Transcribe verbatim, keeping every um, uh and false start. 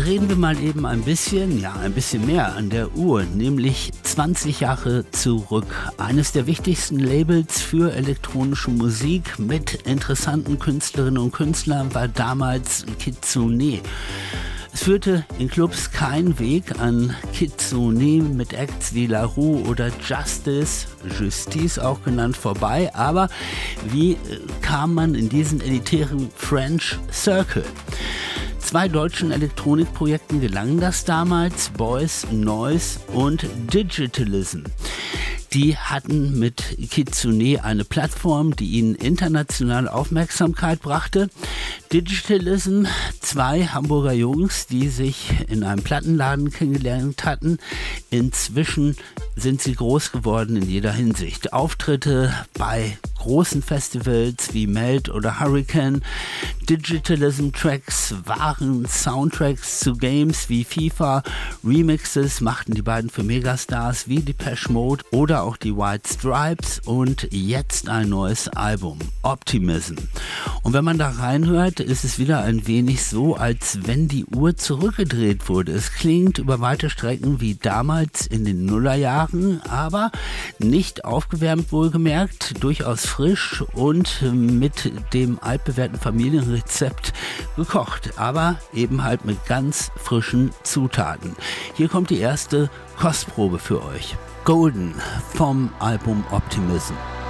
Drehen wir mal eben ein bisschen, ja ein bisschen mehr an der Uhr, nämlich zwanzig Jahre zurück. Eines der wichtigsten Labels für elektronische Musik mit interessanten Künstlerinnen und Künstlern war damals Kitsune. Es führte in Clubs kein Weg an Kitsune mit Acts wie La Roux oder Justice, Justice auch genannt, vorbei. Aber wie kam man in diesen elitären French Circle? Zwei deutschen Elektronikprojekten gelang das damals, Boys Noise und Digitalism. Die hatten mit Kitsune eine Plattform, die ihnen international Aufmerksamkeit brachte. Digitalism, zwei Hamburger Jungs, die sich in einem Plattenladen kennengelernt hatten. Inzwischen sind sie groß geworden in jeder Hinsicht. Auftritte bei großen Festivals wie Melt oder Hurricane. Digitalism-Tracks waren Soundtracks zu Games wie FIFA. Remixes machten die beiden für Megastars wie Depeche Mode oder auch die White Stripes und jetzt ein neues Album, Optimism. Und wenn man da reinhört, ist es wieder ein wenig so, als wenn die Uhr zurückgedreht wurde. Es klingt über weite Strecken wie damals in den Nullerjahren, aber nicht aufgewärmt wohlgemerkt, durchaus frisch und mit dem altbewährten Familienrezept gekocht, aber eben halt mit ganz frischen Zutaten. Hier kommt die erste Kostprobe für euch. Golden vom Album Optimism.